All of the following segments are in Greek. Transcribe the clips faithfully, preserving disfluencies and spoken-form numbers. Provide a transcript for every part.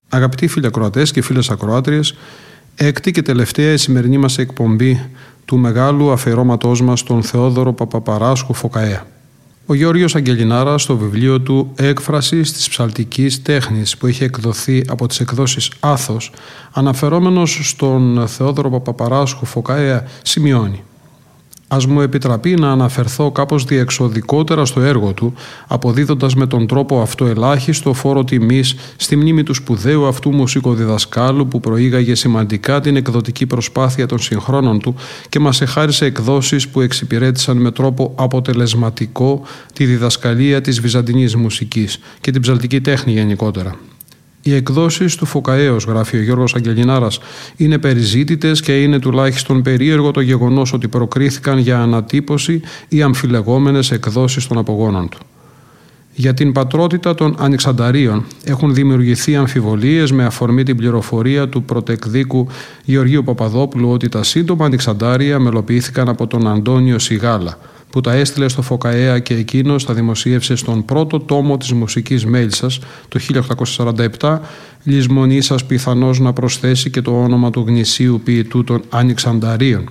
Αγαπητοί φίλοι ακροατές και φίλες ακροάτριες, έκτη και τελευταία η σημερινή μας εκπομπή του μεγάλου αφιερώματός μας στον Θεόδωρο Παπαπαράσχου Φωκαέα. Ο Γεώργιος Αγγελινάρας στο βιβλίο του «Έκφρασης της ψαλτικής τέχνης» που έχει εκδοθεί από τις εκδόσεις Άθος, αναφερόμενος στον Θεόδωρο Παπαπαράσχου Φωκαέα, σημειώνει: «Ας μου επιτραπεί να αναφερθώ κάπως διεξοδικότερα στο έργο του, αποδίδοντας με τον τρόπο αυτό ελάχιστο φόρο τιμής στη μνήμη του σπουδαίου αυτού μουσικοδιδασκάλου που προήγαγε σημαντικά την εκδοτική προσπάθεια των συγχρόνων του και μας εχάρισε εκδόσεις που εξυπηρέτησαν με τρόπο αποτελεσματικό τη διδασκαλία της βυζαντινής μουσικής και την ψαλτική τέχνη γενικότερα. Οι εκδόσεις του Φωκαέως, γράφει ο Γιώργος Αγγελινάρας, είναι περιζήτητες και είναι τουλάχιστον περίεργο το γεγονός ότι προκρίθηκαν για ανατύπωση ή αμφιλεγόμενες εκδόσεις των απογόνων του. Για την πατρότητα των Ανοιξανταρίων έχουν δημιουργηθεί αμφιβολίες με αφορμή την πληροφορία του πρωτεκδίκου Γεωργίου Παπαδόπουλου ότι τα σύντομα Ανοιξαντάρια μελοποιήθηκαν από τον Αντώνιο Σιγάλα, που τα έστειλε στο Φωκαέα και εκείνος τα δημοσίευσε στον πρώτο τόμο της μουσικής Μέλισσας το χίλια οκτακόσια σαράντα επτά, λησμονήσας πιθανώς να προσθέσει και το όνομα του γνησίου ποιητού των Ανοιξανταρίων.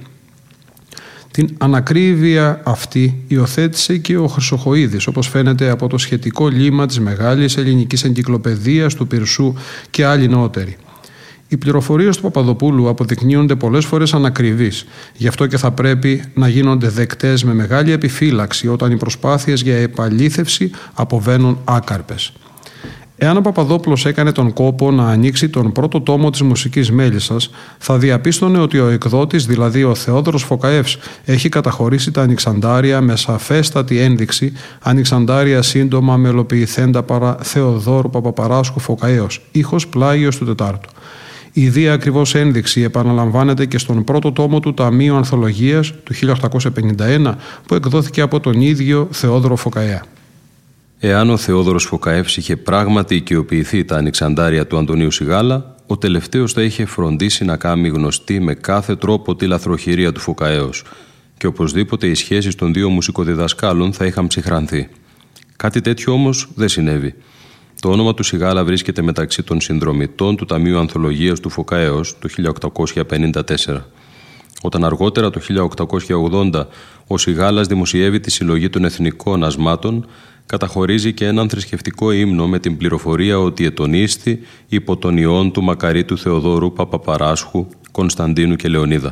Την ανακρίβεια αυτή υιοθέτησε και ο Χρυσοχοΐδης, όπως φαίνεται από το σχετικό λίμμα της Μεγάλης Ελληνικής Εγκυκλοπαιδείας του Πυρσού και άλλοι νεότεροι. Οι πληροφορίες του Παπαδοπούλου αποδεικνύονται πολλές φορές ανακριβείς, γι' αυτό και θα πρέπει να γίνονται δεκτές με μεγάλη επιφύλαξη όταν οι προσπάθειες για επαλήθευση αποβαίνουν άκαρπες. Εάν ο Παπαδόπουλος έκανε τον κόπο να ανοίξει τον πρώτο τόμο της μουσικής Μέλισσας, θα διαπίστωνε ότι ο εκδότης, δηλαδή ο Θεόδωρος Φωκαεύς, έχει καταχωρήσει τα Ανοιξαντάρια με σαφέστατη ένδειξη Ανοιξαντάρια σύντομα μελοποιηθέντα παρά Θεοδόρου Παπαπαράσχου Φωκαέως, ήχος πλάγιος του Τετάρτου. Η ίδια ακριβώς ένδειξη επαναλαμβάνεται και στον πρώτο τόμο του Ταμείου Ανθολογίας του χίλια οκτακόσια πενήντα ένα που εκδόθηκε από τον ίδιο Θεόδωρο Φωκαέα. Εάν ο Θεόδωρος Φωκαεύς είχε πράγματι οικειοποιηθεί τα Ανοιξαντάρια του Αντωνίου Σιγάλα, ο τελευταίος θα είχε φροντίσει να κάνει γνωστή με κάθε τρόπο τη λαθροχειρία του Φωκαέως και οπωσδήποτε οι σχέσεις των δύο μουσικοδιδασκάλων θα είχαν ψυχρανθεί. Κάτι τέτοιο όμως δεν συνέβη. Το όνομα του Σιγάλα βρίσκεται μεταξύ των συνδρομητών του Ταμείου Ανθολογίας του Φωκαέως το χίλια οκτακόσια πενήντα τέσσερα. Όταν αργότερα το χίλια οκτακόσια ογδόντα ο Σιγάλας δημοσιεύει τη συλλογή των εθνικών ασμάτων, καταχωρίζει και έναν θρησκευτικό ύμνο με την πληροφορία ότι ετονίστη υπό τον ιόν του μακαρίτου Θεοδόρου Παπαπαράσχου, Κωνσταντίνου και Λεωνίδα.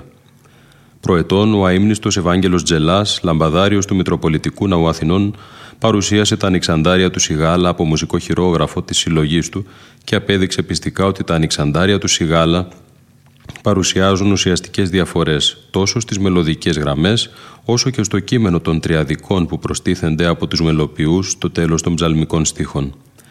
Προετών, ο αείμνηστος Ευάγγελος Τζελάς, λαμπαδάριος του Μητροπολιτικού Ναού Αθηνών, παρουσίασε τα Ανοιξαντάρια του Σιγάλα από μουσικό χειρόγραφο της συλλογής του και απέδειξε πιστικά ότι τα Ανοιξαντάρια του Σιγάλα παρουσιάζουν ουσιαστικές διαφορές τόσο στις μελωδικές γραμμές όσο και στο κείμενο των τριαδικών που προστίθενται από τους μελοποιούς στο τέλος των ψαλμικών στίχων.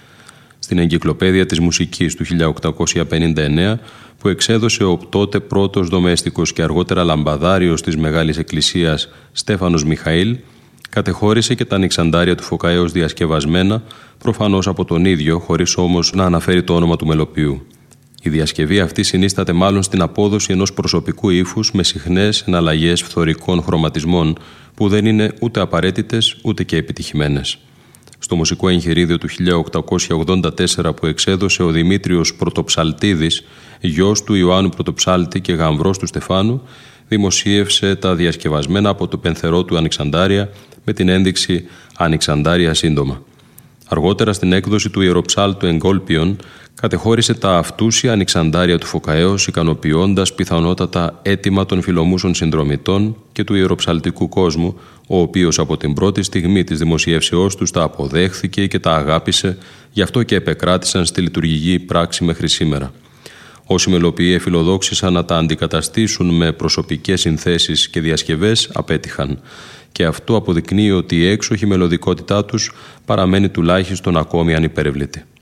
Στην Εγκυκλοπαίδεια της Μουσικής του χίλια οκτακόσια πενήντα εννέα, που εξέδωσε ο τότε πρώτος δομέστικος και αργότερα λαμπαδάριος της Μεγάλης Εκκλησίας Στέφανος Μιχαήλ, κατεχώρησε και τα Ανοιξαντάρια του Φωκαέως διασκευασμένα, προφανώς από τον ίδιο, χωρίς όμως να αναφέρει το όνομα του μελοποιού. Η διασκευή αυτή συνίσταται μάλλον στην απόδοση ενός προσωπικού ύφους με συχνές εναλλαγές φθορικών χρωματισμών που δεν είναι ούτε απαραίτητες ούτε και επιτυχημένες. Στο μουσικό εγχειρίδιο του χίλια οκτακόσια ογδόντα τέσσερα που εξέδωσε ο Δημήτριος Πρωτοψαλτίδης, γιος του Ιωάννου Πρωτοψάλτη και γαμβρός του Στεφάνου, δημοσίευσε τα διασκευασμένα από το πενθερό του Ανοιξαντάρια με την ένδειξη «Ανοιξαντάρια σύντομα». Αργότερα στην έκδοση του Ιεροψάλτου Εγκόλπιον κατεχώρησε τα αυτούσια Ανοιξαντάρια του Φωκαέως, ικανοποιώντας πιθανότατα αίτημα των φιλομούσων συνδρομητών και του ιεροψαλτικού κόσμου, ο οποίος από την πρώτη στιγμή της δημοσιεύσεώς τους τα αποδέχθηκε και τα αγάπησε, γι' αυτό και επεκράτησαν στη λειτουργική πράξη μέχρι σήμερα. Όσοι μελοποιοί εφιλοδόξησαν να τα αντικαταστήσουν με προσωπικές συνθέσεις και διασκευές απέτυχαν, και αυτό αποδεικνύει ότι η έξοχη μελωδικότητά τους παραμένει τουλάχιστον ακόμη ανυπερευλήτη.